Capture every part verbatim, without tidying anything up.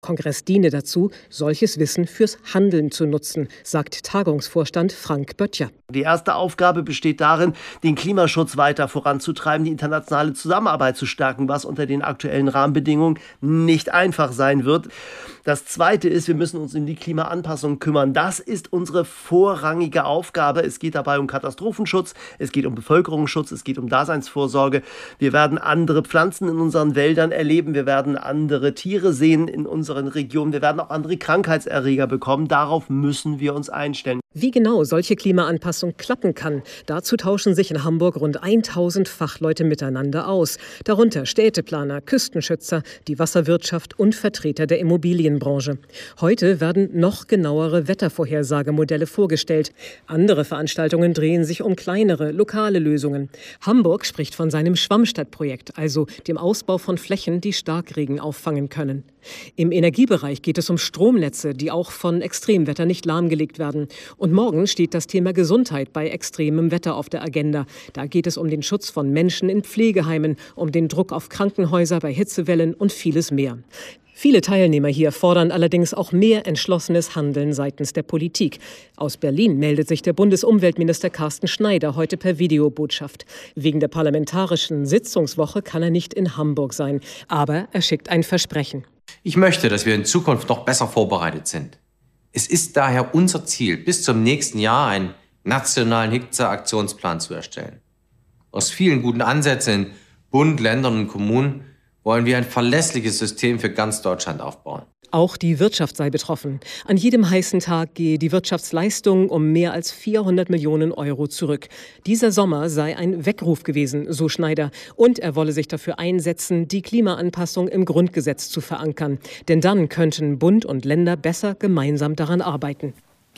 Kongress diene dazu, solches Wissen fürs Handeln zu nutzen, sagt Tagungsvorstand Frank Böttcher. Die erste Aufgabe besteht darin, den Klimaschutz weiter voranzutreiben, die internationale Zusammenarbeit zu stärken, was unter den aktuellen Rahmenbedingungen nicht einfach sein wird. Das Zweite ist, wir müssen uns um die Klimaanpassung kümmern. Das ist unsere vorrangige Aufgabe. Es geht dabei um Katastrophenschutz, es geht um Bevölkerungsschutz, es geht um Daseinsvorsorge. Wir werden andere Pflanzen in unseren Wäldern erleben, wir werden andere Tiere sehen in unseren Regionen, wir werden auch andere Krankheitserreger bekommen. Darauf müssen wir uns einstellen. Wie genau solche Klimaanpassung klappen kann, dazu tauschen sich in Hamburg rund tausend Fachleute miteinander aus. Darunter Städteplaner, Küstenschützer, die Wasserwirtschaft und Vertreter der Immobilienbranche. Heute werden noch genauere Wettervorhersagemodelle vorgestellt. Andere Veranstaltungen drehen sich um kleinere, lokale Lösungen. Hamburg spricht von seinem Schwammstadtprojekt, also dem Ausbau von Flächen, die Starkregen auffangen können. Im Energiebereich geht es um Stromnetze, die auch von Extremwetter nicht lahmgelegt werden. Und morgen steht das Thema Gesundheit bei extremem Wetter auf der Agenda. Da geht es um den Schutz von Menschen in Pflegeheimen, um den Druck auf Krankenhäuser bei Hitzewellen und vieles mehr. Viele Teilnehmer hier fordern allerdings auch mehr entschlossenes Handeln seitens der Politik. Aus Berlin meldet sich der Bundesumweltminister Carsten Schneider heute per Videobotschaft. Wegen der parlamentarischen Sitzungswoche kann er nicht in Hamburg sein. Aber er schickt ein Versprechen. Ich möchte, dass wir in Zukunft noch besser vorbereitet sind. Es ist daher unser Ziel, bis zum nächsten Jahr einen nationalen Hitze-Aktionsplan zu erstellen. Aus vielen guten Ansätzen in Bund, Ländern und Kommunen wollen wir ein verlässliches System für ganz Deutschland aufbauen. Auch die Wirtschaft sei betroffen. An jedem heißen Tag gehe die Wirtschaftsleistung um mehr als vierhundert Millionen Euro zurück. Dieser Sommer sei ein Weckruf gewesen, so Schneider. Und er wolle sich dafür einsetzen, die Klimaanpassung im Grundgesetz zu verankern. Denn dann könnten Bund und Länder besser gemeinsam daran arbeiten.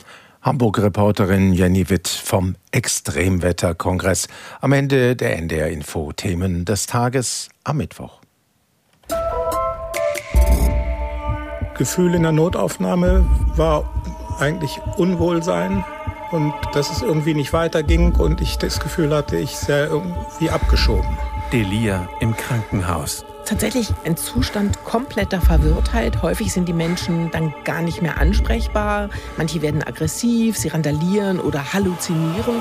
Hamburg-Reporterin Jenny Witt vom Extremwetterkongress. Am Ende der N D R-Info-Themen des Tages am Mittwoch. Gefühl in der Notaufnahme war eigentlich Unwohlsein und dass es irgendwie nicht weiterging und ich das Gefühl hatte, ich sei irgendwie abgeschoben. Delir im Krankenhaus. Tatsächlich ein Zustand kompletter Verwirrtheit. Häufig sind die Menschen dann gar nicht mehr ansprechbar. Manche werden aggressiv, sie randalieren oder halluzinieren.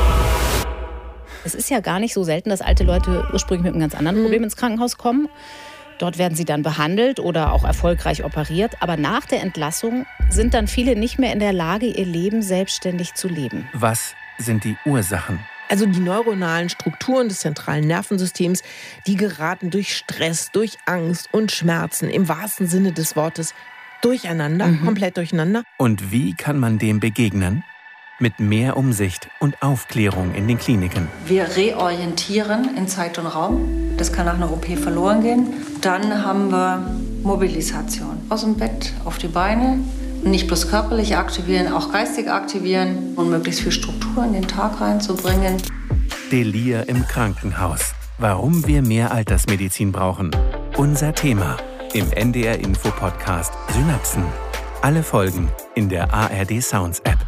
Es ist ja gar nicht so selten, dass alte Leute ursprünglich mit einem ganz anderen Problem ins Krankenhaus kommen. Dort werden sie dann behandelt oder auch erfolgreich operiert. Aber nach der Entlassung sind dann viele nicht mehr in der Lage, ihr Leben selbstständig zu leben. Was sind die Ursachen? Also die neuronalen Strukturen des zentralen Nervensystems, die geraten durch Stress, durch Angst und Schmerzen im wahrsten Sinne des Wortes durcheinander, mhm. komplett durcheinander. Und wie kann man dem begegnen? Mit mehr Umsicht und Aufklärung in den Kliniken. Wir reorientieren in Zeit und Raum. Das kann nach einer O P verloren gehen. Dann haben wir Mobilisation. Aus dem Bett auf die Beine. Nicht bloß körperlich aktivieren, auch geistig aktivieren und möglichst viel Struktur in den Tag reinzubringen. Delir im Krankenhaus. Warum wir mehr Altersmedizin brauchen. Unser Thema im N D R-Info-Podcast Synapsen. Alle Folgen in der A R D Sounds App.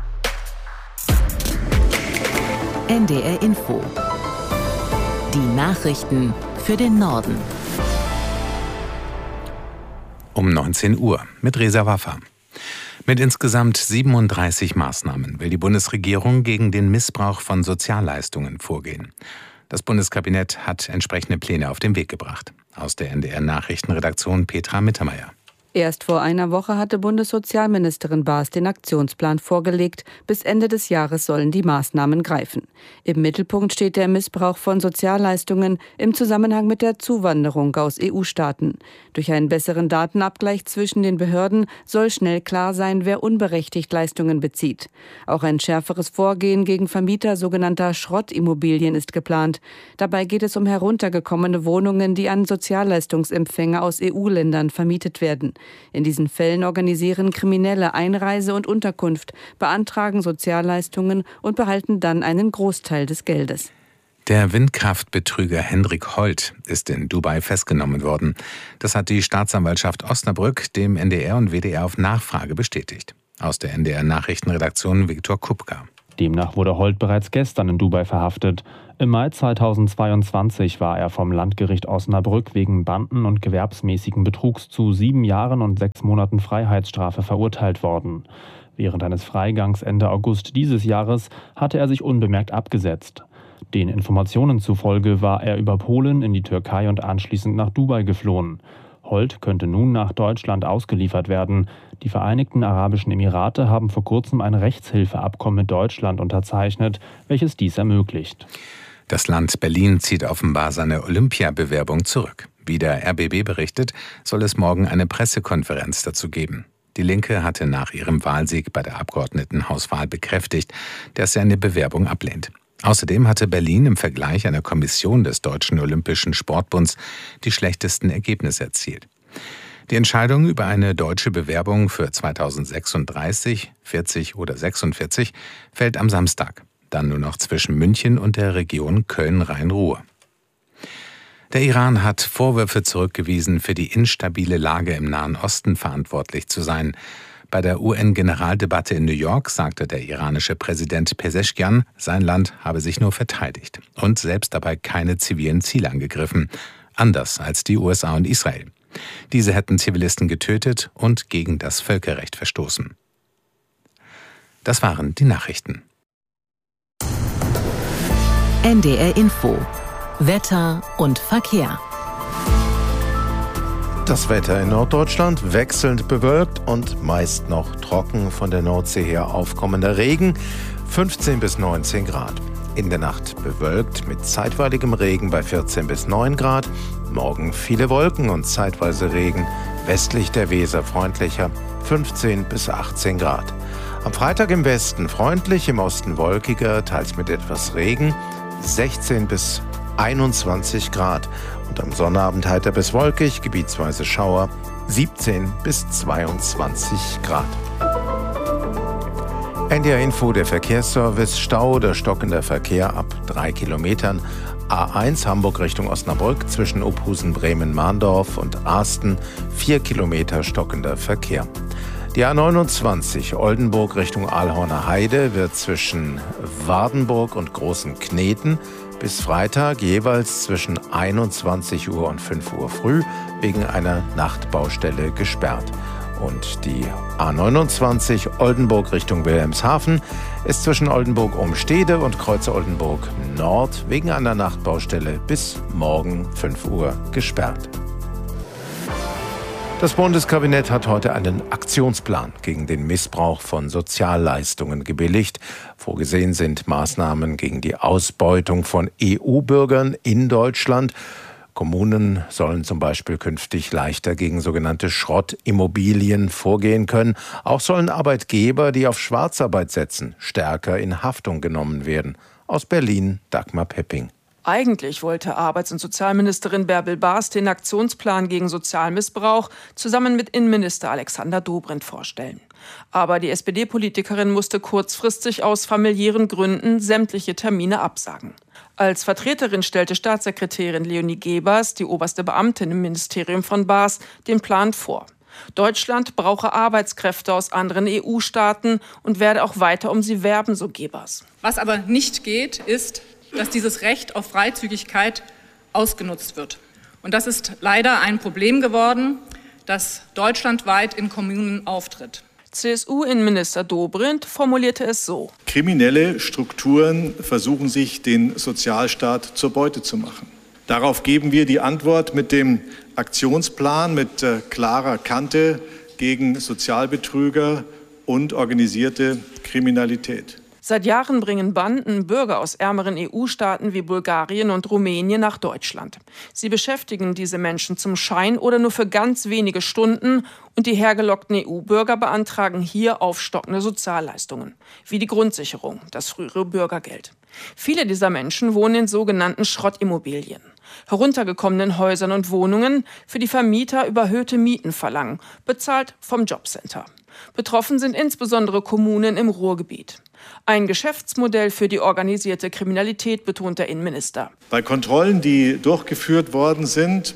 N D R Info. Die Nachrichten für den Norden. Um neunzehn Uhr mit Reza Waffa. Mit insgesamt siebenunddreißig Maßnahmen will die Bundesregierung gegen den Missbrauch von Sozialleistungen vorgehen. Das Bundeskabinett hat entsprechende Pläne auf den Weg gebracht. Aus der N D R-Nachrichtenredaktion Petra Mittermeier. Erst vor einer Woche hatte Bundessozialministerin Baas den Aktionsplan vorgelegt. Bis Ende des Jahres sollen die Maßnahmen greifen. Im Mittelpunkt steht der Missbrauch von Sozialleistungen im Zusammenhang mit der Zuwanderung aus E U-Staaten. Durch einen besseren Datenabgleich zwischen den Behörden soll schnell klar sein, wer unberechtigt Leistungen bezieht. Auch ein schärferes Vorgehen gegen Vermieter sogenannter Schrottimmobilien ist geplant. Dabei geht es um heruntergekommene Wohnungen, die an Sozialleistungsempfänger aus E U-Ländern vermietet werden. In diesen Fällen organisieren Kriminelle Einreise und Unterkunft, beantragen Sozialleistungen und behalten dann einen Großteil des Geldes. Der Windkraftbetrüger Hendrik Holt ist in Dubai festgenommen worden. Das hat die Staatsanwaltschaft Osnabrück dem N D R und W D R auf Nachfrage bestätigt. Aus der N D R-Nachrichtenredaktion Viktor Kupka. Demnach wurde Holt bereits gestern in Dubai verhaftet. Im Mai zweitausendzweiundzwanzig war er vom Landgericht Osnabrück wegen Banden- und gewerbsmäßigen Betrugs zu sieben Jahren und sechs Monaten Freiheitsstrafe verurteilt worden. Während eines Freigangs Ende August dieses Jahres hatte er sich unbemerkt abgesetzt. Den Informationen zufolge war er über Polen in die Türkei und anschließend nach Dubai geflohen. Holt könnte nun nach Deutschland ausgeliefert werden. Die Vereinigten Arabischen Emirate haben vor kurzem ein Rechtshilfeabkommen mit Deutschland unterzeichnet, welches dies ermöglicht. Das Land Berlin zieht offenbar seine Olympiabewerbung zurück. Wie der R B B berichtet, soll es morgen eine Pressekonferenz dazu geben. Die Linke hatte nach ihrem Wahlsieg bei der Abgeordnetenhauswahl bekräftigt, dass sie eine Bewerbung ablehnt. Außerdem hatte Berlin im Vergleich einer Kommission des Deutschen Olympischen Sportbunds die schlechtesten Ergebnisse erzielt. Die Entscheidung über eine deutsche Bewerbung für zweitausendsechsunddreißig, vierzig oder sechsundvierzig fällt am Samstag, dann nur noch zwischen München und der Region Köln-Rhein-Ruhr. Der Iran hat Vorwürfe zurückgewiesen, für die instabile Lage im Nahen Osten verantwortlich zu sein. Bei der U N-Generaldebatte in New York sagte der iranische Präsident Pezeshkian, sein Land habe sich nur verteidigt und selbst dabei keine zivilen Ziele angegriffen, anders als die U S A und Israel. Diese hätten Zivilisten getötet und gegen das Völkerrecht verstoßen. Das waren die Nachrichten. N D R Info. Wetter und Verkehr. Das Wetter in Norddeutschland wechselnd bewölkt und meist noch trocken, von der Nordsee her aufkommender Regen, fünfzehn bis neunzehn Grad. In der Nacht bewölkt mit zeitweiligem Regen bei vierzehn bis neun Grad. Morgen viele Wolken und zeitweise Regen, westlich der Weser freundlicher, fünfzehn bis achtzehn Grad. Am Freitag im Westen freundlich, im Osten wolkiger, teils mit etwas Regen, sechzehn bis einundzwanzig Grad. Und am Sonnabend heiter bis wolkig, gebietsweise Schauer, siebzehn bis zweiundzwanzig Grad. N D R Info, der Verkehrsservice, Stau oder stockender Verkehr ab drei Kilometern. A eins Hamburg Richtung Osnabrück zwischen Ophusen, Bremen, Mahndorf und Arsten, vier Kilometer stockender Verkehr. Die A neunundzwanzig Oldenburg Richtung Ahlhorner Heide wird zwischen Wardenburg und Großen Kneten bis Freitag jeweils zwischen einundzwanzig Uhr und fünf Uhr früh wegen einer Nachtbaustelle gesperrt. Und die A neunundzwanzig Oldenburg Richtung Wilhelmshaven ist zwischen Oldenburg-Umstede und Kreuzer Oldenburg Nord wegen einer Nachtbaustelle bis morgen fünf Uhr gesperrt. Das Bundeskabinett hat heute einen Aktionsplan gegen den Missbrauch von Sozialleistungen gebilligt. Vorgesehen sind Maßnahmen gegen die Ausbeutung von E U-Bürgern in Deutschland. Kommunen sollen zum Beispiel künftig leichter gegen sogenannte Schrottimmobilien vorgehen können. Auch sollen Arbeitgeber, die auf Schwarzarbeit setzen, stärker in Haftung genommen werden. Aus Berlin, Dagmar Pepping. Eigentlich wollte Arbeits- und Sozialministerin Bärbel Baas den Aktionsplan gegen Sozialmissbrauch zusammen mit Innenminister Alexander Dobrindt vorstellen. Aber die S P D-Politikerin musste kurzfristig aus familiären Gründen sämtliche Termine absagen. Als Vertreterin stellte Staatssekretärin Leonie Gebers, die oberste Beamtin im Ministerium von Baas, den Plan vor. Deutschland brauche Arbeitskräfte aus anderen E U-Staaten und werde auch weiter um sie werben, so Gebers. Was aber nicht geht, ist, dass dieses Recht auf Freizügigkeit ausgenutzt wird. Und das ist leider ein Problem geworden, das deutschlandweit in Kommunen auftritt. C S U-Innenminister Dobrindt formulierte es so: Kriminelle Strukturen versuchen sich, den Sozialstaat zur Beute zu machen. Darauf geben wir die Antwort mit dem Aktionsplan mit äh, klarer Kante gegen Sozialbetrüger und organisierte Kriminalität. Seit Jahren bringen Banden Bürger aus ärmeren E U-Staaten wie Bulgarien und Rumänien nach Deutschland. Sie beschäftigen diese Menschen zum Schein oder nur für ganz wenige Stunden und die hergelockten E U-Bürger beantragen hier aufstockende Sozialleistungen, wie die Grundsicherung, das frühere Bürgergeld. Viele dieser Menschen wohnen in sogenannten Schrottimmobilien, heruntergekommenen Häusern und Wohnungen, für die Vermieter überhöhte Mieten verlangen, bezahlt vom Jobcenter. Betroffen sind insbesondere Kommunen im Ruhrgebiet. Ein Geschäftsmodell für die organisierte Kriminalität, betont der Innenminister. Bei Kontrollen, die durchgeführt worden sind,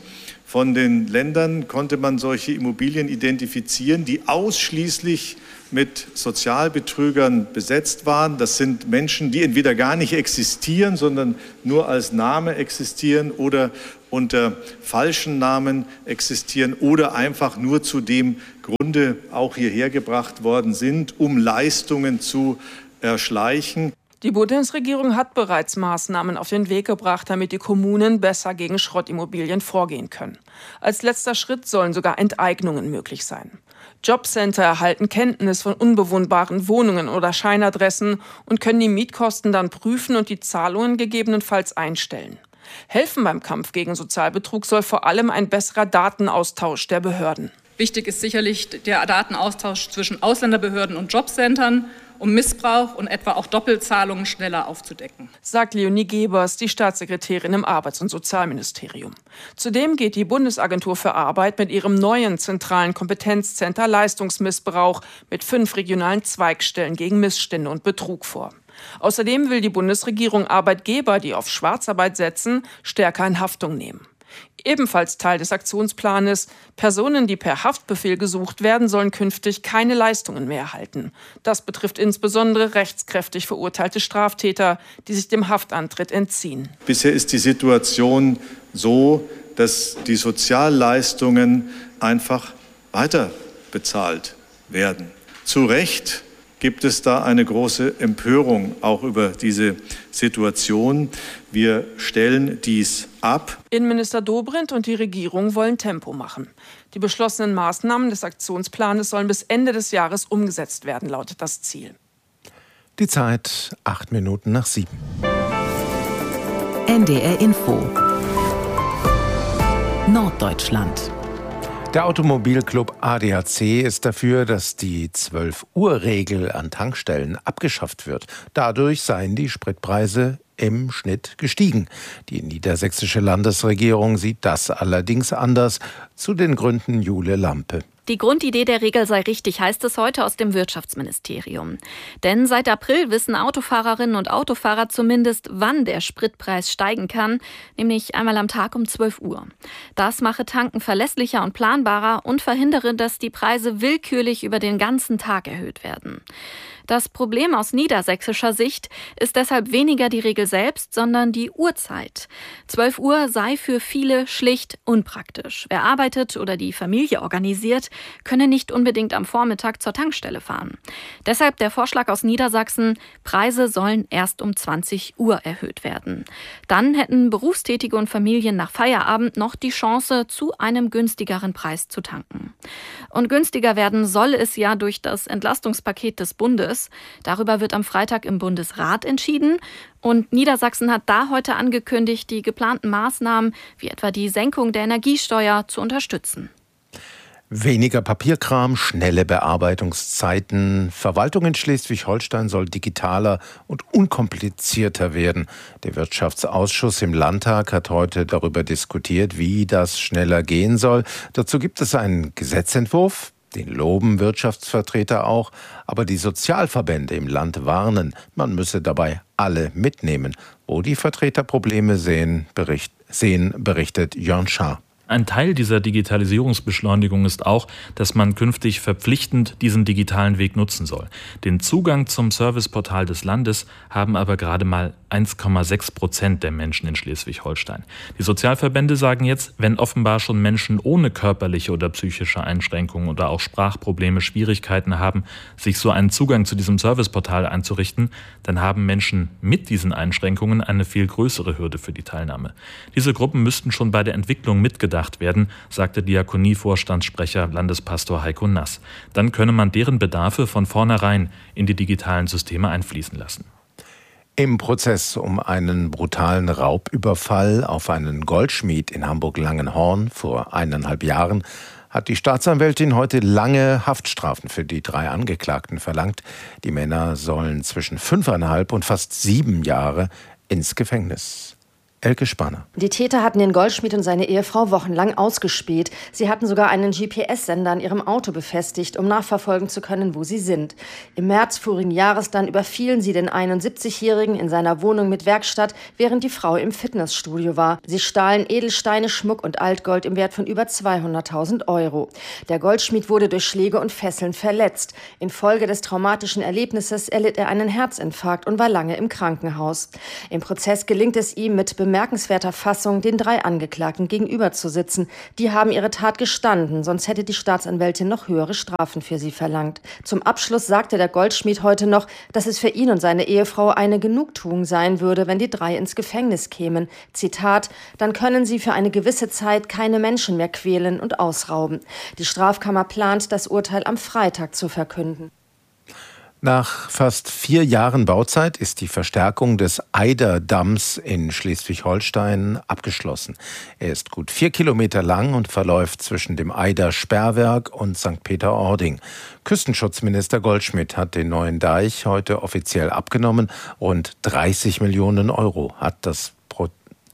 von den Ländern konnte man solche Immobilien identifizieren, die ausschließlich mit Sozialbetrügern besetzt waren. Das sind Menschen, die entweder gar nicht existieren, sondern nur als Name existieren oder unter falschen Namen existieren oder einfach nur zu dem Grunde auch hierher gebracht worden sind, um Leistungen zu erschleichen. Die Bundesregierung hat bereits Maßnahmen auf den Weg gebracht, damit die Kommunen besser gegen Schrottimmobilien vorgehen können. Als letzter Schritt sollen sogar Enteignungen möglich sein. Jobcenter erhalten Kenntnis von unbewohnbaren Wohnungen oder Scheinadressen und können die Mietkosten dann prüfen und die Zahlungen gegebenenfalls einstellen. Helfen beim Kampf gegen Sozialbetrug soll vor allem ein besserer Datenaustausch der Behörden. Wichtig ist sicherlich der Datenaustausch zwischen Ausländerbehörden und Jobcentern, um Missbrauch und etwa auch Doppelzahlungen schneller aufzudecken, sagt Leonie Gebers, die Staatssekretärin im Arbeits- und Sozialministerium. Zudem geht die Bundesagentur für Arbeit mit ihrem neuen zentralen Kompetenzcenter Leistungsmissbrauch mit fünf regionalen Zweigstellen gegen Missstände und Betrug vor. Außerdem will die Bundesregierung Arbeitgeber, die auf Schwarzarbeit setzen, stärker in Haftung nehmen. Ebenfalls Teil des Aktionsplanes: Personen, die per Haftbefehl gesucht werden, sollen künftig keine Leistungen mehr erhalten. Das betrifft insbesondere rechtskräftig verurteilte Straftäter, die sich dem Haftantritt entziehen. Bisher ist die Situation so, dass die Sozialleistungen einfach weiter bezahlt werden. Zu Recht gibt es da eine große Empörung auch über diese Situation. Wir stellen dies ab. Innenminister Dobrindt und die Regierung wollen Tempo machen. Die beschlossenen Maßnahmen des Aktionsplanes sollen bis Ende des Jahres umgesetzt werden, lautet das Ziel. Die Zeit acht Minuten nach sieben. N D R Info Norddeutschland. Der Automobilclub A D A C ist dafür, dass die zwölf-Uhr-Regel an Tankstellen abgeschafft wird. Dadurch seien die Spritpreise im Schnitt gestiegen. Die niedersächsische Landesregierung sieht das allerdings anders. Zu den Gründen Jule Lampe. Die Grundidee der Regel sei richtig, heißt es heute aus dem Wirtschaftsministerium. Denn seit April wissen Autofahrerinnen und Autofahrer zumindest, wann der Spritpreis steigen kann, nämlich einmal am Tag um zwölf Uhr. Das mache Tanken verlässlicher und planbarer und verhindere, dass die Preise willkürlich über den ganzen Tag erhöht werden. Das Problem aus niedersächsischer Sicht ist deshalb weniger die Regel selbst, sondern die Uhrzeit. zwölf Uhr sei für viele schlicht unpraktisch. Wer arbeitet oder die Familie organisiert, könne nicht unbedingt am Vormittag zur Tankstelle fahren. Deshalb der Vorschlag aus Niedersachsen: Preise sollen erst um zwanzig Uhr erhöht werden. Dann hätten Berufstätige und Familien nach Feierabend noch die Chance, zu einem günstigeren Preis zu tanken. Und günstiger werden soll es ja durch das Entlastungspaket des Bundes. Darüber wird am Freitag im Bundesrat entschieden. Und Niedersachsen hat da heute angekündigt, die geplanten Maßnahmen, wie etwa die Senkung der Energiesteuer, zu unterstützen. Weniger Papierkram, schnelle Bearbeitungszeiten. Verwaltung in Schleswig-Holstein soll digitaler und unkomplizierter werden. Der Wirtschaftsausschuss im Landtag hat heute darüber diskutiert, wie das schneller gehen soll. Dazu gibt es einen Gesetzentwurf. Den loben Wirtschaftsvertreter auch, aber die Sozialverbände im Land warnen, man müsse dabei alle mitnehmen. Wo die Vertreter Probleme sehen, bericht, sehen berichtet Jörn Schaar. Ein Teil dieser Digitalisierungsbeschleunigung ist auch, dass man künftig verpflichtend diesen digitalen Weg nutzen soll. Den Zugang zum Serviceportal des Landes haben aber gerade mal eins Komma sechs Prozent der Menschen in Schleswig-Holstein. Die Sozialverbände sagen jetzt, wenn offenbar schon Menschen ohne körperliche oder psychische Einschränkungen oder auch Sprachprobleme Schwierigkeiten haben, sich so einen Zugang zu diesem Serviceportal einzurichten, dann haben Menschen mit diesen Einschränkungen eine viel größere Hürde für die Teilnahme. Diese Gruppen müssten schon bei der Entwicklung mitgedacht werden, sagte Diakonie-Vorstandssprecher Landespastor Heiko Nass. Dann könne man deren Bedarfe von vornherein in die digitalen Systeme einfließen lassen. Im Prozess um einen brutalen Raubüberfall auf einen Goldschmied in Hamburg-Langenhorn vor eineinhalb Jahren hat die Staatsanwältin heute lange Haftstrafen für die drei Angeklagten verlangt. Die Männer sollen zwischen fünfeinhalb und fast sieben Jahre ins Gefängnis. Elke Spanner. Die Täter hatten den Goldschmied und seine Ehefrau wochenlang ausgespäht. Sie hatten sogar einen G P S-Sender an ihrem Auto befestigt, um nachverfolgen zu können, wo sie sind. Im März vorigen Jahres dann überfielen sie den einundsiebzigjährigen in seiner Wohnung mit Werkstatt, während die Frau im Fitnessstudio war. Sie stahlen Edelsteine, Schmuck und Altgold im Wert von über zweihunderttausend Euro. Der Goldschmied wurde durch Schläge und Fesseln verletzt. Infolge des traumatischen Erlebnisses erlitt er einen Herzinfarkt und war lange im Krankenhaus. Im Prozess gelingt es ihm mit bemerkenswerter Fassung, den drei Angeklagten gegenüberzusitzen. Die haben ihre Tat gestanden, sonst hätte die Staatsanwältin noch höhere Strafen für sie verlangt. Zum Abschluss sagte der Goldschmied heute noch, dass es für ihn und seine Ehefrau eine Genugtuung sein würde, wenn die drei ins Gefängnis kämen. Zitat: Dann können sie für eine gewisse Zeit keine Menschen mehr quälen und ausrauben. Die Strafkammer plant, das Urteil am Freitag zu verkünden. Nach fast vier Jahren Bauzeit ist die Verstärkung des Eider-Damms in Schleswig-Holstein abgeschlossen. Er ist gut vier Kilometer lang und verläuft zwischen dem Eider-Sperrwerk und Sankt Peter-Ording. Küstenschutzminister Goldschmidt hat den neuen Deich heute offiziell abgenommen. Rund dreißig Millionen Euro hat das Pro-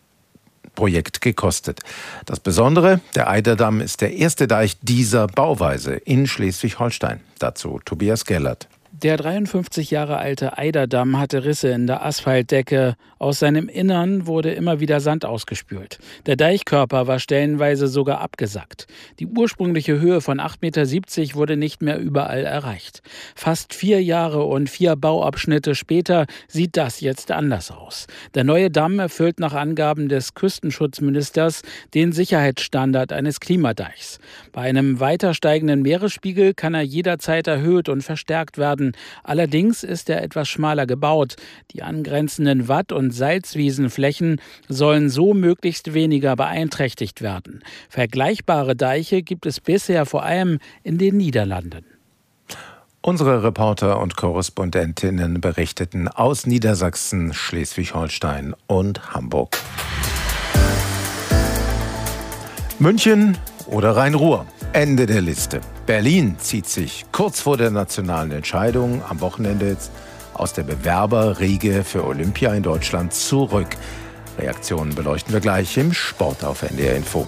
Projekt gekostet. Das Besondere, der Eiderdamm ist der erste Deich dieser Bauweise in Schleswig-Holstein. Dazu Tobias Gellert. Der dreiundfünfzig Jahre alte Eiderdamm hatte Risse in der Asphaltdecke. Aus seinem Innern wurde immer wieder Sand ausgespült. Der Deichkörper war stellenweise sogar abgesackt. Die ursprüngliche Höhe von acht Komma siebzig Meter wurde nicht mehr überall erreicht. Fast vier Jahre und vier Bauabschnitte später sieht das jetzt anders aus. Der neue Damm erfüllt nach Angaben des Küstenschutzministers den Sicherheitsstandard eines Klimadeichs. Bei einem weiter steigenden Meeresspiegel kann er jederzeit erhöht und verstärkt werden. Allerdings ist er etwas schmaler gebaut. Die angrenzenden Watt- und Salzwiesenflächen sollen so möglichst weniger beeinträchtigt werden. Vergleichbare Deiche gibt es bisher vor allem in den Niederlanden. Unsere Reporter und Korrespondentinnen berichteten aus Niedersachsen, Schleswig-Holstein und Hamburg. München oder Rhein-Ruhr? Ende der Liste. Berlin zieht sich kurz vor der nationalen Entscheidung am Wochenende jetzt aus der Bewerberriege für Olympia in Deutschland zurück. Reaktionen beleuchten wir gleich im Sport auf N D R Info.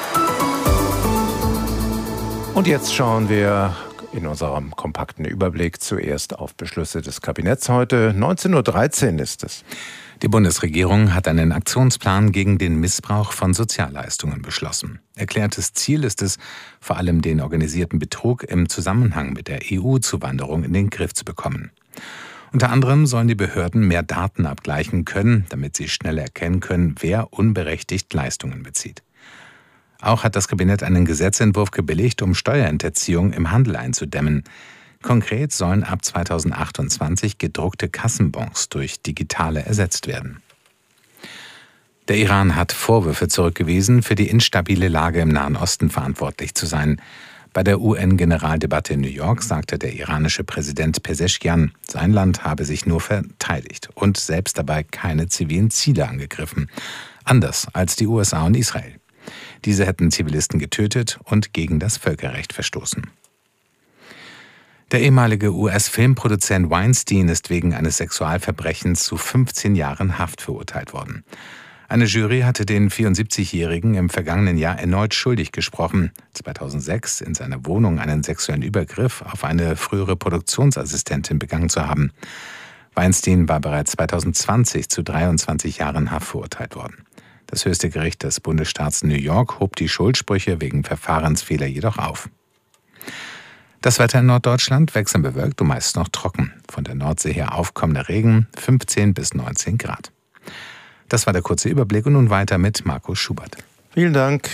Und jetzt schauen wir in unserem kompakten Überblick zuerst auf Beschlüsse des Kabinetts. Heute neunzehn Uhr dreizehn ist es. Die Bundesregierung hat einen Aktionsplan gegen den Missbrauch von Sozialleistungen beschlossen. Erklärtes Ziel ist es, vor allem den organisierten Betrug im Zusammenhang mit der E U-Zuwanderung in den Griff zu bekommen. Unter anderem sollen die Behörden mehr Daten abgleichen können, damit sie schneller erkennen können, wer unberechtigt Leistungen bezieht. Auch hat das Kabinett einen Gesetzentwurf gebilligt, um Steuerhinterziehung im Handel einzudämmen. Konkret sollen ab zweitausendachtundzwanzig gedruckte Kassenbons durch digitale ersetzt werden. Der Iran hat Vorwürfe zurückgewiesen, für die instabile Lage im Nahen Osten verantwortlich zu sein. Bei der U N-Generaldebatte in New York sagte der iranische Präsident Pezeshkian, sein Land habe sich nur verteidigt und selbst dabei keine zivilen Ziele angegriffen. Anders als die U S A und Israel. Diese hätten Zivilisten getötet und gegen das Völkerrecht verstoßen. Der ehemalige U S-Filmproduzent Weinstein ist wegen eines Sexualverbrechens zu fünfzehn Jahren Haft verurteilt worden. Eine Jury hatte den vierundsiebzigjährigen im vergangenen Jahr erneut schuldig gesprochen, zweitausendsechs in seiner Wohnung einen sexuellen Übergriff auf eine frühere Produktionsassistentin begangen zu haben. Weinstein war bereits zweitausendzwanzig zu dreiundzwanzig Jahren Haft verurteilt worden. Das höchste Gericht des Bundesstaats New York hob die Schuldsprüche wegen Verfahrensfehler jedoch auf. Das Wetter in Norddeutschland wechselnd bewölkt und meist noch trocken. Von der Nordsee her aufkommender Regen, fünfzehn bis neunzehn Grad. Das war der kurze Überblick und nun weiter mit Markus Schubert. Vielen Dank.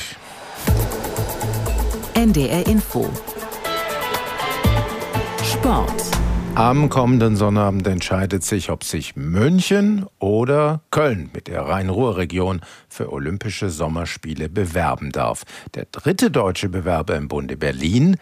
N D R Info. Sport. Am kommenden Sonnabend entscheidet sich, ob sich München oder Köln mit der Rhein-Ruhr-Region für Olympische Sommerspiele bewerben darf. Der dritte deutsche Bewerber im Bunde, Berlin,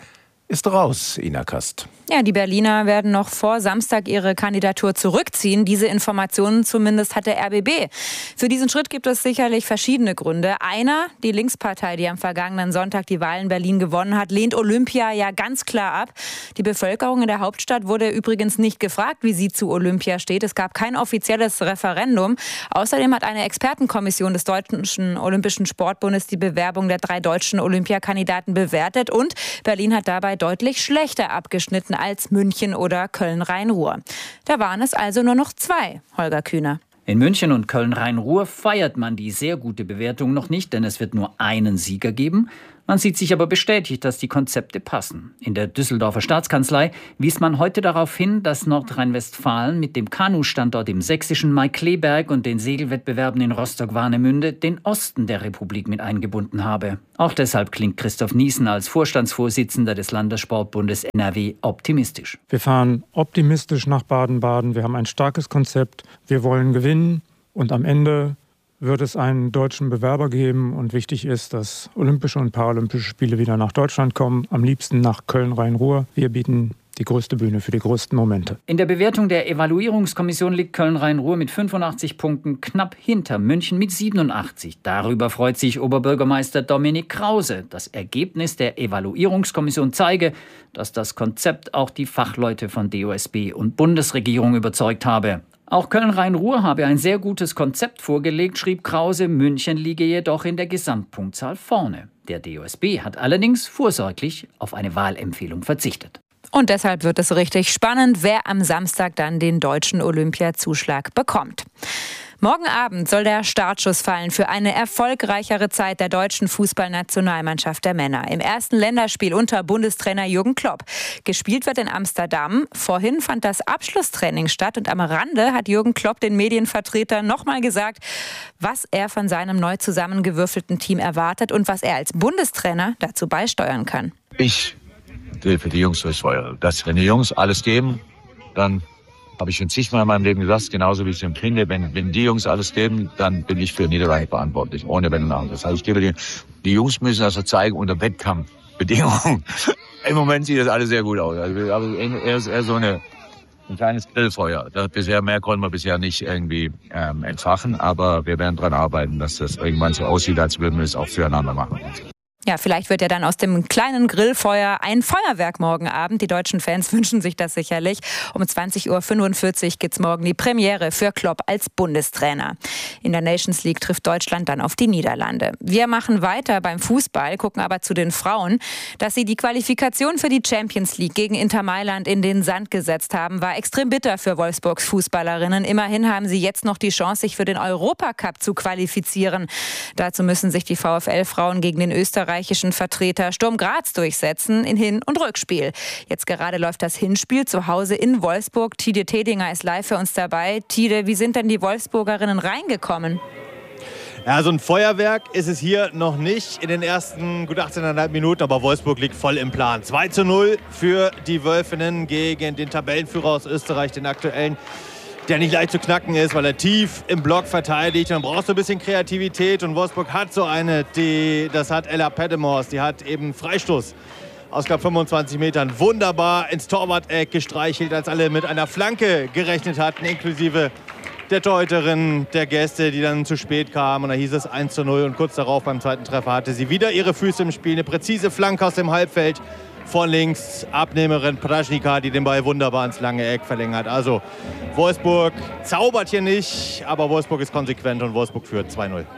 ist raus, Ina Kast. Ja, die Berliner werden noch vor Samstag ihre Kandidatur zurückziehen. Diese Informationen zumindest hat der R B B. Für diesen Schritt gibt es sicherlich verschiedene Gründe. Einer, die Linkspartei, die am vergangenen Sonntag die Wahl in Berlin gewonnen hat, lehnt Olympia ja ganz klar ab. Die Bevölkerung in der Hauptstadt wurde übrigens nicht gefragt, wie sie zu Olympia steht. Es gab kein offizielles Referendum. Außerdem hat eine Expertenkommission des Deutschen Olympischen Sportbundes die Bewerbung der drei deutschen Olympiakandidaten bewertet. Und Berlin hat dabei deutlich schlechter abgeschnitten als München oder Köln-Rhein-Ruhr. Da waren es also nur noch zwei, Holger Kühner. In München und Köln-Rhein-Ruhr feiert man die sehr gute Bewertung noch nicht, denn es wird nur einen Sieger geben. Man sieht sich aber bestätigt, dass die Konzepte passen. In der Düsseldorfer Staatskanzlei wies man heute darauf hin, dass Nordrhein-Westfalen mit dem Kanu-Standort im sächsischen Maikleberg und den Segelwettbewerben in Rostock-Warnemünde den Osten der Republik mit eingebunden habe. Auch deshalb klingt Christoph Niesen als Vorstandsvorsitzender des Landessportbundes N R W optimistisch. Wir fahren optimistisch nach Baden-Baden. Wir haben ein starkes Konzept. Wir wollen gewinnen und am Ende wird es einen deutschen Bewerber geben. Und wichtig ist, dass Olympische und Paralympische Spiele wieder nach Deutschland kommen. Am liebsten nach Köln-Rhein-Ruhr. Wir bieten die größte Bühne für die größten Momente. In der Bewertung der Evaluierungskommission liegt Köln-Rhein-Ruhr mit fünfundachtzig Punkten knapp hinter München mit siebenundachtzig. Darüber freut sich Oberbürgermeister Dominik Krause. Das Ergebnis der Evaluierungskommission zeige, dass das Konzept auch die Fachleute von D O S B und Bundesregierung überzeugt habe. Auch Köln-Rhein-Ruhr habe ein sehr gutes Konzept vorgelegt, schrieb Krause. München liege jedoch in der Gesamtpunktzahl vorne. Der D O S B hat allerdings vorsorglich auf eine Wahlempfehlung verzichtet. Und deshalb wird es richtig spannend, wer am Samstag dann den deutschen Olympiazuschlag bekommt. Morgen Abend soll der Startschuss fallen für eine erfolgreichere Zeit der deutschen Fußballnationalmannschaft der Männer. Im ersten Länderspiel unter Bundestrainer Jürgen Klopp. Gespielt wird in Amsterdam. Vorhin fand das Abschlusstraining statt und am Rande hat Jürgen Klopp den Medienvertretern nochmal gesagt, was er von seinem neu zusammengewürfelten Team erwartet und was er als Bundestrainer dazu beisteuern kann. Ich will für die Jungs was feuern. Dass wenn die Jungs alles geben, dann habe ich schon zigmal in meinem Leben gesagt, genauso wie ich es empfinde, wenn, wenn die Jungs alles geben, dann bin ich für Niederlage verantwortlich, ohne Wenn und Aber. Das heißt, ich gebe die, die Jungs müssen also zeigen, unter Wettkampfbedingungen. Im Moment sieht das alles sehr gut aus. Also, er ist eher so eine, ein kleines Grillfeuer. Das bisher, mehr konnten wir bisher nicht irgendwie ähm, entfachen, aber wir werden daran arbeiten, dass das irgendwann so aussieht, als würden wir es auch füreinander machen. Ja, vielleicht wird ja dann aus dem kleinen Grillfeuer ein Feuerwerk morgen Abend. Die deutschen Fans wünschen sich das sicherlich. Um zwanzig Uhr fünfundvierzig gibt's morgen die Premiere für Klopp als Bundestrainer. In der Nations League trifft Deutschland dann auf die Niederlande. Wir machen weiter beim Fußball, gucken aber zu den Frauen. Dass sie die Qualifikation für die Champions League gegen Inter Mailand in den Sand gesetzt haben, war extrem bitter für Wolfsburgs Fußballerinnen. Immerhin haben sie jetzt noch die Chance, sich für den Europacup zu qualifizieren. Dazu müssen sich die VfL-Frauen gegen den Österreicher Vertreter Sturm Graz durchsetzen in Hin- und Rückspiel. Jetzt gerade läuft das Hinspiel zu Hause in Wolfsburg. Tide Tedinger ist live für uns dabei. Tide, wie sind denn die Wolfsburgerinnen reingekommen? Ja, so ein Feuerwerk ist es hier noch nicht in den ersten gut achtzehneinhalb Minuten, aber Wolfsburg liegt voll im Plan. zwei zu null für die Wölfinnen gegen den Tabellenführer aus Österreich, den aktuellen, der nicht leicht zu knacken ist, weil er tief im Block verteidigt. Dann brauchst du ein bisschen Kreativität und Wolfsburg hat so eine, die, das hat Ella Pedemors, die hat eben Freistoß aus knapp fünfundzwanzig Metern wunderbar ins Torwart-Eck gestreichelt, als alle mit einer Flanke gerechnet hatten, inklusive der Torhüterin der Gäste, die dann zu spät kam. Und da hieß es eins zu null und kurz darauf beim zweiten Treffer hatte sie wieder ihre Füße im Spiel. Eine präzise Flanke aus dem Halbfeld. Von links Abnehmerin Praschnika, die den Ball wunderbar ins lange Eck verlängert. Also Wolfsburg zaubert hier nicht, aber Wolfsburg ist konsequent und Wolfsburg führt zwei null.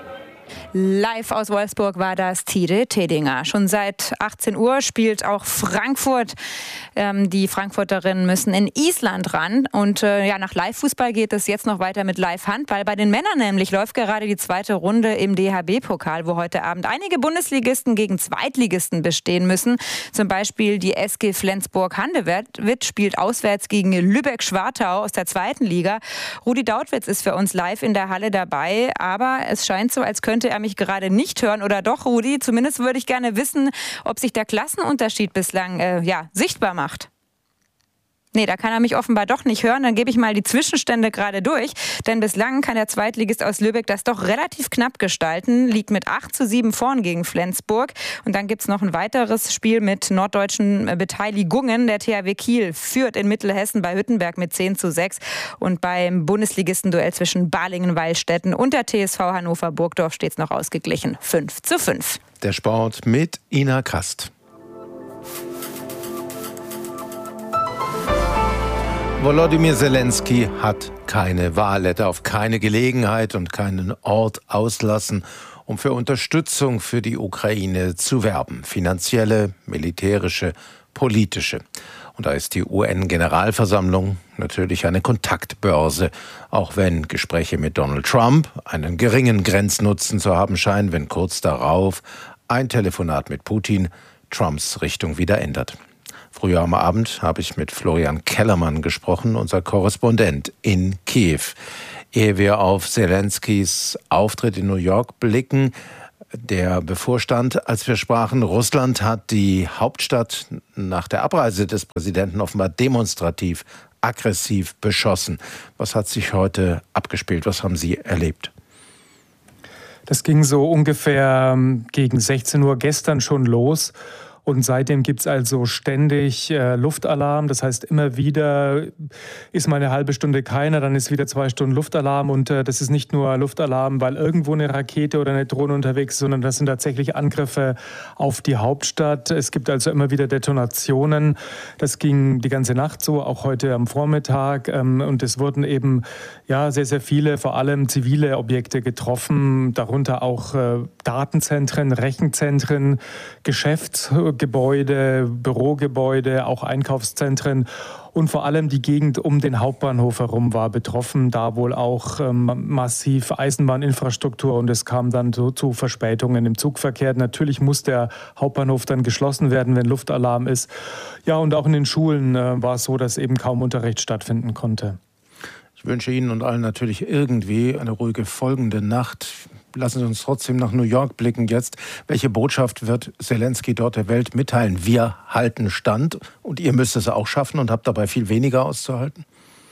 Live aus Wolfsburg war das Tide Tedinger. Schon seit achtzehn Uhr spielt auch Frankfurt. Ähm, die Frankfurterinnen müssen in Island ran. Und äh, ja, nach Live-Fußball geht es jetzt noch weiter mit Live-Handball. Bei den Männern nämlich läuft gerade die zweite Runde im D H B-Pokal, wo heute Abend einige Bundesligisten gegen Zweitligisten bestehen müssen. Zum Beispiel die S G Flensburg-Handewitt spielt auswärts gegen Lübeck-Schwartau aus der zweiten Liga. Rudi Dautwitz ist für uns live in der Halle dabei. Aber es scheint so, als könnte er mich gerade nicht hören. Oder doch, Rudi? Zumindest würde ich gerne wissen, ob sich der Klassenunterschied bislang äh, ja, sichtbar macht. Nee, da kann er mich offenbar doch nicht hören. Dann gebe ich mal die Zwischenstände gerade durch. Denn bislang kann der Zweitligist aus Lübeck das doch relativ knapp gestalten. Liegt mit acht zu sieben vorn gegen Flensburg. Und dann gibt es noch ein weiteres Spiel mit norddeutschen Beteiligungen. Der T H W Kiel führt in Mittelhessen bei Hüttenberg mit zehn zu sechs. Und beim Bundesligisten-Duell zwischen Balingen-Wallstätten und der T S V Hannover-Burgdorf steht es noch ausgeglichen. fünf zu fünf. Der Sport mit Ina Kast. Volodymyr Zelensky hat keine Wahl, hätte auf keine Gelegenheit und keinen Ort auslassen, um für Unterstützung für die Ukraine zu werben. Finanzielle, militärische, politische. Und da ist die U N-Generalversammlung natürlich eine Kontaktbörse, auch wenn Gespräche mit Donald Trump einen geringen Grenznutzen zu haben scheinen, wenn kurz darauf ein Telefonat mit Putin Trumps Richtung wieder ändert. Früher am Abend habe ich mit Florian Kellermann gesprochen, unser Korrespondent in Kiew. Ehe wir auf Zelenskys Auftritt in New York blicken, der bevorstand, als wir sprachen, Russland hat die Hauptstadt nach der Abreise des Präsidenten offenbar demonstrativ, aggressiv beschossen. Was hat sich heute abgespielt? Was haben Sie erlebt? Das ging so ungefähr gegen sechzehn Uhr gestern schon los. Und seitdem gibt's also ständig äh, Luftalarm. Das heißt, immer wieder ist mal eine halbe Stunde keiner, dann ist wieder zwei Stunden Luftalarm. Und äh, das ist nicht nur Luftalarm, weil irgendwo eine Rakete oder eine Drohne unterwegs ist, sondern das sind tatsächlich Angriffe auf die Hauptstadt. Es gibt also immer wieder Detonationen. Das ging die ganze Nacht so, auch heute am Vormittag. Ähm, und es wurden eben ja sehr, sehr viele, vor allem zivile Objekte getroffen, darunter auch äh, Datenzentren, Rechenzentren, Geschäfts Gebäude, Bürogebäude, auch Einkaufszentren und vor allem die Gegend um den Hauptbahnhof herum war betroffen, da wohl auch ähm, massiv Eisenbahninfrastruktur und es kam dann so zu Verspätungen im Zugverkehr. Natürlich muss der Hauptbahnhof dann geschlossen werden, wenn Luftalarm ist. Ja, und auch in den Schulen äh, war es so, dass eben kaum Unterricht stattfinden konnte. Ich wünsche Ihnen und allen natürlich irgendwie eine ruhige folgende Nacht. Lassen Sie uns trotzdem nach New York blicken jetzt. Welche Botschaft wird Zelensky dort der Welt mitteilen? Wir halten Stand und ihr müsst es auch schaffen und habt dabei viel weniger auszuhalten?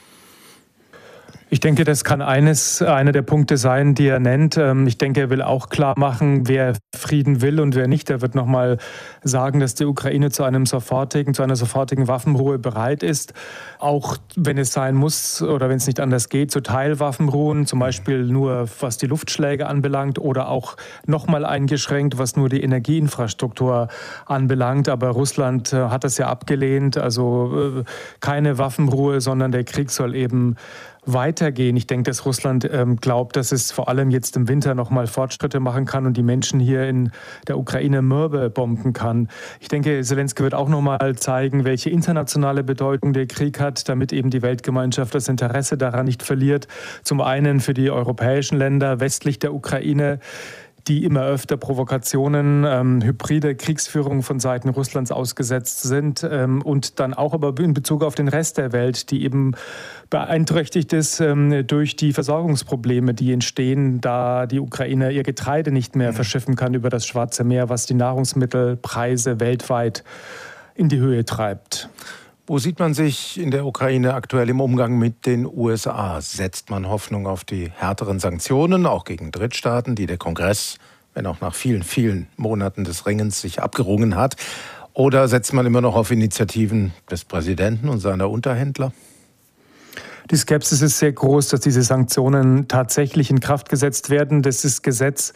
Ich denke, das kann eines, einer der Punkte sein, die er nennt. Ich denke, er will auch klar machen, wer Frieden will und wer nicht. Er wird nochmal sagen, dass die Ukraine zu einem sofortigen, zu einer sofortigen Waffenruhe bereit ist. Auch wenn es sein muss oder wenn es nicht anders geht, zu Teilwaffenruhen, zum Beispiel nur was die Luftschläge anbelangt oder auch nochmal eingeschränkt, was nur die Energieinfrastruktur anbelangt. Aber Russland hat das ja abgelehnt. Also keine Waffenruhe, sondern der Krieg soll eben weitergehen. Ich denke, dass Russland ähm, glaubt, dass es vor allem jetzt im Winter noch mal Fortschritte machen kann und die Menschen hier in der Ukraine mürbe bomben kann. Ich denke, Zelensky wird auch noch mal zeigen, welche internationale Bedeutung der Krieg hat, damit eben die Weltgemeinschaft das Interesse daran nicht verliert. Zum einen für die europäischen Länder westlich der Ukraine, die immer öfter Provokationen, ähm, hybride Kriegsführung von Seiten Russlands ausgesetzt sind ähm, und dann auch aber in Bezug auf den Rest der Welt, die eben beeinträchtigt ist ähm, durch die Versorgungsprobleme, die entstehen, da die Ukraine ihr Getreide nicht mehr verschiffen kann über das Schwarze Meer, was die Nahrungsmittelpreise weltweit in die Höhe treibt. Wo sieht man sich in der Ukraine aktuell im Umgang mit den U S A? Setzt man Hoffnung auf die härteren Sanktionen, auch gegen Drittstaaten, die der Kongress, wenn auch nach vielen, vielen Monaten des Ringens, sich abgerungen hat? Oder setzt man immer noch auf Initiativen des Präsidenten und seiner Unterhändler? Die Skepsis ist sehr groß, dass diese Sanktionen tatsächlich in Kraft gesetzt werden. Das ist Gesetz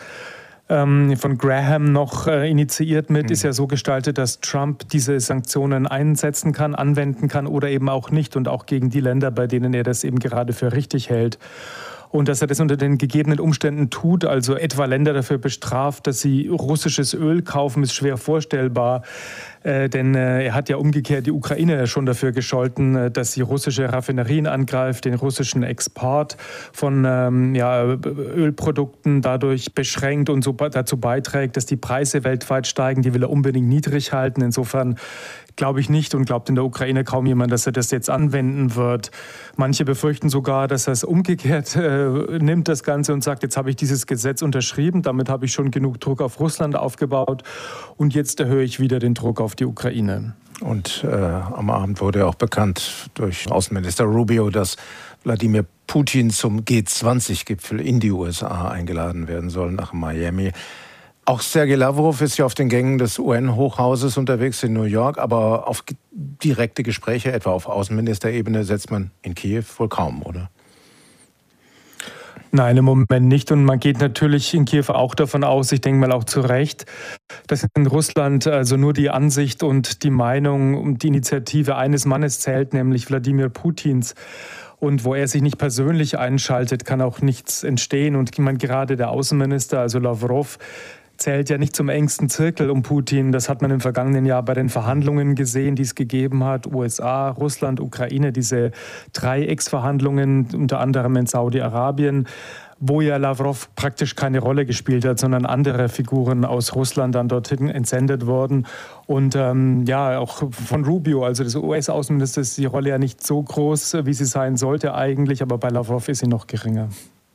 von Graham noch äh, initiiert mit, ist ja so gestaltet, dass Trump diese Sanktionen einsetzen kann, anwenden kann oder eben auch nicht und auch gegen die Länder, bei denen er das eben gerade für richtig hält. Und dass er das unter den gegebenen Umständen tut, also etwa Länder dafür bestraft, dass sie russisches Öl kaufen, ist schwer vorstellbar. Äh, denn äh, er hat ja umgekehrt die Ukraine schon dafür gescholten, äh, dass sie russische Raffinerien angreift, den russischen Export von ähm, ja, Ölprodukten dadurch beschränkt und so dazu beiträgt, dass die Preise weltweit steigen. Die will er unbedingt niedrig halten. Insofern glaube ich nicht und glaubt in der Ukraine kaum jemand, dass er das jetzt anwenden wird. Manche befürchten sogar, dass er es umgekehrt äh, nimmt, das Ganze, und sagt, jetzt habe ich dieses Gesetz unterschrieben, damit habe ich schon genug Druck auf Russland aufgebaut und jetzt erhöhe ich wieder den Druck auf die Ukraine. Und äh, am Abend wurde auch bekannt durch Außenminister Rubio, dass Wladimir Putin zum G zwanzig Gipfel in die U S A eingeladen werden soll, nach Miami. Auch Sergei Lavrov ist ja auf den Gängen des U N-Hochhauses unterwegs in New York, aber auf direkte Gespräche, etwa auf Außenministerebene, setzt man in Kiew wohl kaum, oder? Nein, im Moment nicht. Und man geht natürlich in Kiew auch davon aus, ich denke mal auch zu Recht, dass in Russland also nur die Ansicht und die Meinung und die Initiative eines Mannes zählt, nämlich Wladimir Putins. Und wo er sich nicht persönlich einschaltet, kann auch nichts entstehen. Und ich meine, gerade der Außenminister, also Lavrov, zählt ja nicht zum engsten Zirkel um Putin. Das hat man im vergangenen Jahr bei den Verhandlungen gesehen, die es gegeben hat. U S A, Russland, Ukraine, diese Dreiecksverhandlungen, unter anderem in Saudi-Arabien, wo ja Lavrov praktisch keine Rolle gespielt hat, sondern andere Figuren aus Russland dann dorthin entsendet wurden. Und ähm, ja, auch von Rubio, also des U S-Außenministers, ist die Rolle ja nicht so groß, wie sie sein sollte eigentlich, aber bei Lavrov ist sie noch geringer.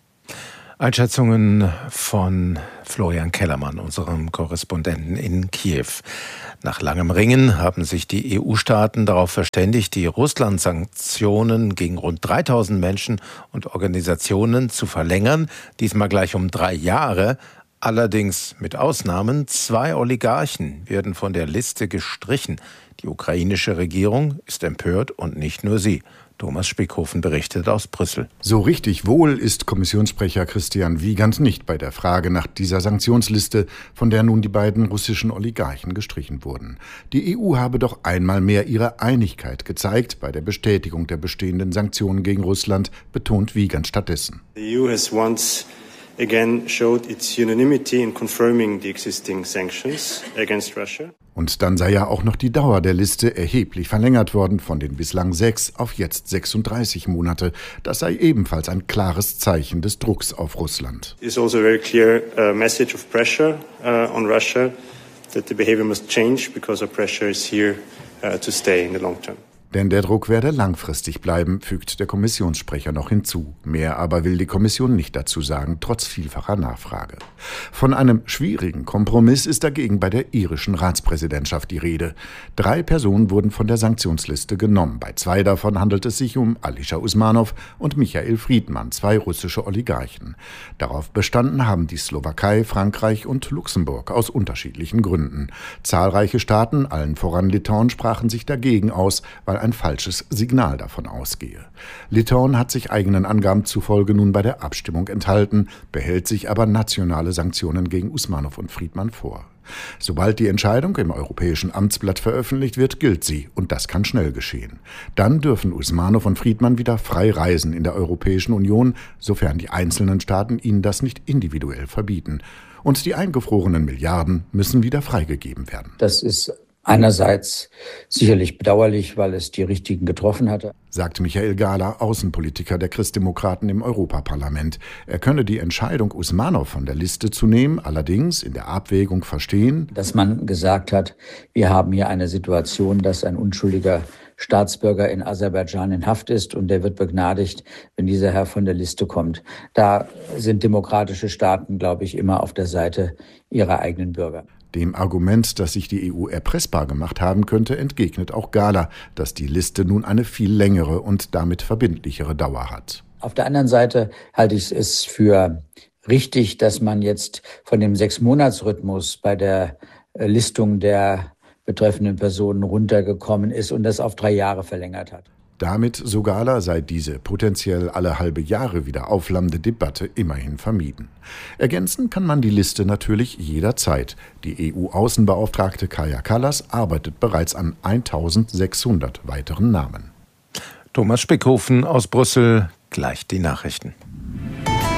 Einschätzungen von Florian Kellermann, unserem Korrespondenten in Kiew. Nach langem Ringen haben sich die E U-Staaten darauf verständigt, die Russland-Sanktionen gegen rund dreitausend Menschen und Organisationen zu verlängern, diesmal gleich um drei Jahre. Allerdings mit Ausnahmen, zwei Oligarchen werden von der Liste gestrichen. Die ukrainische Regierung ist empört und nicht nur sie. Thomas Spickhofen berichtet aus Brüssel. So richtig wohl ist Kommissionssprecher Christian Wiegand nicht bei der Frage nach dieser Sanktionsliste, von der nun die beiden russischen Oligarchen gestrichen wurden. Die E U habe doch einmal mehr ihre Einigkeit gezeigt bei der Bestätigung der bestehenden Sanktionen gegen Russland, betont Wiegand stattdessen. The E U has once again showed its unanimity in confirming the existing sanctions against Russia. Und dann sei ja auch noch die Dauer der Liste erheblich verlängert worden, von den bislang sechs auf jetzt sechsunddreißig Monate. Das sei ebenfalls ein klares Zeichen des Drucks auf Russland. It is also a very clear uh, message of pressure uh, on Russia that the behavior must change because our pressure is here uh, to stay in the long term. Denn der Druck werde langfristig bleiben, fügt der Kommissionssprecher noch hinzu. Mehr aber will die Kommission nicht dazu sagen, trotz vielfacher Nachfrage. Von einem schwierigen Kompromiss ist dagegen bei der irischen Ratspräsidentschaft die Rede. Drei Personen wurden von der Sanktionsliste genommen. Bei zwei davon handelt es sich um Alisher Usmanov und Michael Friedmann, zwei russische Oligarchen. Darauf bestanden haben die Slowakei, Frankreich und Luxemburg aus unterschiedlichen Gründen. Zahlreiche Staaten, allen voran Litauen, sprachen sich dagegen aus, weil ein falsches Signal davon ausgehe. Litauen hat sich eigenen Angaben zufolge nun bei der Abstimmung enthalten, behält sich aber nationale Sanktionen gegen Usmanov und Friedmann vor. Sobald die Entscheidung im Europäischen Amtsblatt veröffentlicht wird, gilt sie, und das kann schnell geschehen. Dann dürfen Usmanov und Friedmann wieder frei reisen in der Europäischen Union, sofern die einzelnen Staaten ihnen das nicht individuell verbieten. Und die eingefrorenen Milliarden müssen wieder freigegeben werden. Das ist einerseits sicherlich bedauerlich, weil es die Richtigen getroffen hatte, sagt Michael Gahler, Außenpolitiker der Christdemokraten im Europaparlament. Er könne die Entscheidung, Usmanov von der Liste zu nehmen, allerdings in der Abwägung verstehen, dass man gesagt hat, wir haben hier eine Situation, dass ein unschuldiger Staatsbürger in Aserbaidschan in Haft ist und der wird begnadigt, wenn dieser Herr von der Liste kommt. Da sind demokratische Staaten, glaube ich, immer auf der Seite ihrer eigenen Bürger. Dem Argument, dass sich die E U erpressbar gemacht haben könnte, entgegnet auch Gahler, dass die Liste nun eine viel längere und damit verbindlichere Dauer hat. Auf der anderen Seite halte ich es für richtig, dass man jetzt von dem Sechs-Monats-Rhythmus bei der Listung der betreffenden Personen runtergekommen ist und das auf drei Jahre verlängert hat. Damit, so Gahler, sei diese potenziell alle halbe Jahre wieder aufflammende Debatte immerhin vermieden. Ergänzen kann man die Liste natürlich jederzeit. Die E U-Außenbeauftragte Kaja Kallas arbeitet bereits an eintausendsechshundert weiteren Namen. Thomas Spickhofen aus Brüssel, gleich die Nachrichten.